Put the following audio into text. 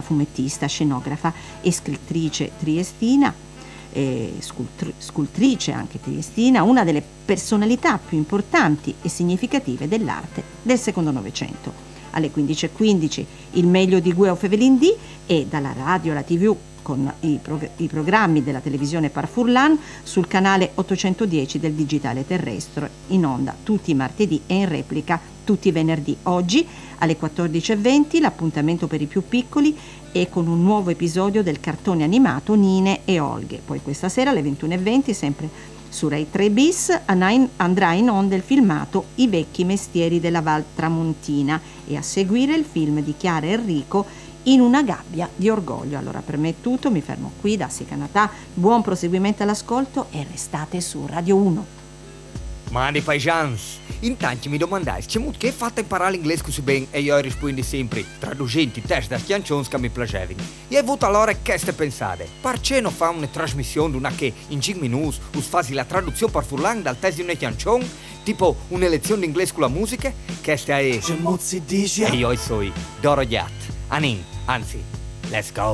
fumettista, scenografa e scrittrice triestina, scultrice anche triestina, una delle personalità più importanti e significative dell'arte del secondo Novecento. Alle 15:15 il meglio di Gueo Fevelin D, e dalla radio alla TV con i programmi della televisione Par Furlan sul canale 810 del digitale terrestre, in onda tutti i martedì e in replica tutti i venerdì. Oggi alle 14:20 l'appuntamento per i più piccoli e con un nuovo episodio del cartone animato Nine e Olghe. Poi questa sera alle 21:20 sempre su Rai 3 bis andrà in onda il filmato I vecchi mestieri della Val Tramontina, e a seguire il film di Chiara Enrico In una gabbia di orgoglio. Allora per me è tutto, mi fermo qui da Sicanatà, buon proseguimento all'ascolto e restate su Radio 1. Mandi paesans, intanto mi domandai c'è molto che fatta imparare l'inglese così bene, e io rispondi sempre traducenti test da schiancions che mi piacevano. E ho avuto allora che ste pensate, perché non fa una trasmissione una che in 5 minuti us fasi la traduzione per furlan dal test di un schiancion, tipo una lezione d'inglese con la musica, che sta è... C'è mozzi dice... E io sono Doro Giat, Anin, anzi, let's go.